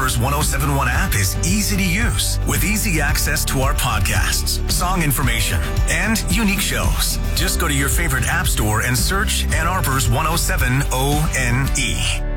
Arbors 1071 app is easy to use with easy access to our podcasts, song information, and unique shows. Just go to your favorite app store and search Ann Arbor's 107 ONE.